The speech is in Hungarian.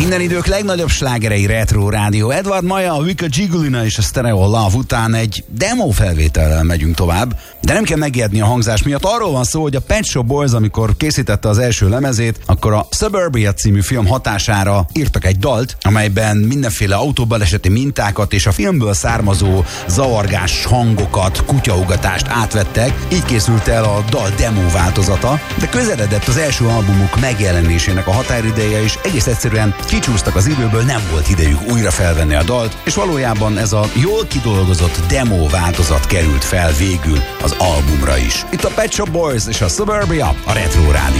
Minden idők legnagyobb slágerei Retro Rádió. Edward Maja, a Vika Gigolina és a Stereo Love után egy demo felvétellel megyünk tovább. De nem kell megijedni a hangzás miatt. Arról van szó, hogy a Pet Shop Boys, amikor készítette az első lemezét, akkor a Suburbia című film hatására írtak egy dalt, amelyben mindenféle autóbaleseti mintákat és a filmből származó zavargás hangokat, kutyaugatást átvettek. Így készült el a dal demo változata, de közeledett az első albumuk megjelenésének a határideje, és egész egyszerűen kicsúsztak az időből, nem volt idejük újra felvenni a dalt, és valójában ez a jól kidolgozott demo változat került fel végül az albumra is. Itt a Pet Shop Boys és a Suburbia, a Retro Rádió.